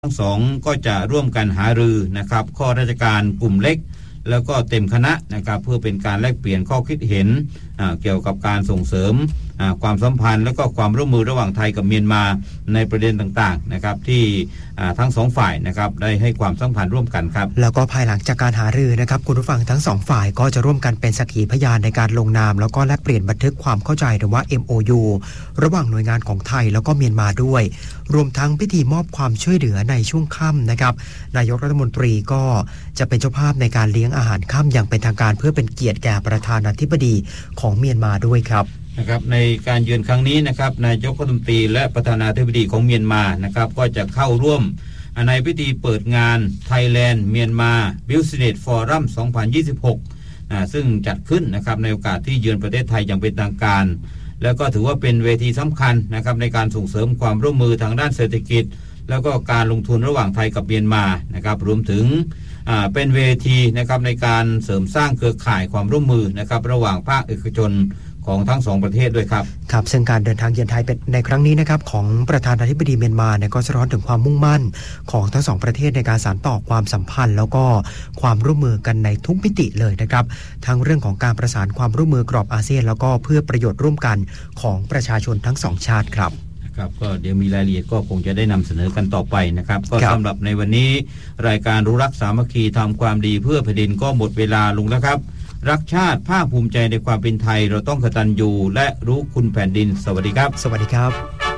ทั้งสองก็จะร่วมกันหารือนะครับข้อราชการกลุ่มเล็กแล้วก็เต็มคณะนะครับเพื่อเป็นการแลกเปลี่ยนข้อคิดเห็นเกี่ยวกับการส่งเสริมความสัมพันธ์และก็ความร่วมมือระหว่างไทยกับเมียนมาในประเด็นต่างๆนะครับที่ทั้งสองฝ่ายนะครับได้ให้ความสำคัญร่วมกันครับแล้วก็ภายหลังจากการหารือนะครับคุณผู้ฟังทั้งสองฝ่ายก็จะร่วมกันเป็นสักขีพยานในการลงนามแล้วก็แลกเปลี่ยนบันทึกความเข้าใจหรือว่า MOU ระหว่างหน่วยงานของไทยแล้วก็เมียนมาด้วยรวมทั้งพิธีมอบความช่วยเหลือในช่วงค่ำนะครับนายกรัฐมนตรีก็จะเป็นเจ้าภาพในการเลี้ยงอาหารค่ำอย่างเป็นทางการเพื่อเป็นเกียรติแก่ประธานาธิบดีของเมียนมาด้วยครับนะครับในการเยือนครั้งนี้นะครับนายกรัฐมนตรีและประธานาธิบดีของเมียนมานะครับก็จะเข้าร่วมในพิธีเปิดงาน Thailand Myanmar Business Forum 2026ซึ่งจัดขึ้นนะครับในโอกาสที่เยือนประเทศไทยอย่างเป็นทางการแล้วก็ถือว่าเป็นเวทีสำคัญนะครับในการส่งเสริมความร่วมมือทางด้านเศรษฐกิจแล้วก็การลงทุนระหว่างไทยกับเมียนมานะครับรวมถึงเป็นเวทีนะครับในการเสริมสร้างเครือข่ายความร่วมมือนะครับระหว่างภาคเอกชนของทั้งสองประเทศด้วยครับครับซึ่งการเดินทางเยือนไทยเป็นในครั้งนี้นะครับของประธานาธิบดีเมียนมาเนี่ยก็สะท้อนถึงความมุ่งมั่นของทั้งสองประเทศในการสานต่อความสัมพันธ์แล้วก็ความร่วมมือกันในทุกมิติเลยนะครับทั้งเรื่องของการประสานความร่วมมือกรอบอาเซียนแล้วก็เพื่อประโยชน์ร่วมกันของประชาชนทั้งสองชาติครับครับก็เดี๋ยวมีรายละเอียดก็คงจะได้นำเสนอกันต่อไปนะครับก็สำหรับในวันนี้รายการรู้รักสามัคคีทำความดีเพื่อแผ่นดินก็หมดเวลาลงแล้วครับรักชาติภาคภูมิใจในความเป็นไทยเราต้องกตัญญูและรู้คุณแผ่นดินสวัสดีครับสวัสดีครับ